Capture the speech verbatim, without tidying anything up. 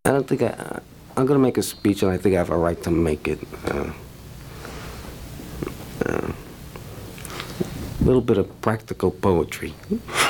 I don't think I, I'm going to make a speech, and I think I have a right to make it. Uh, uh, a little bit of practical poetry.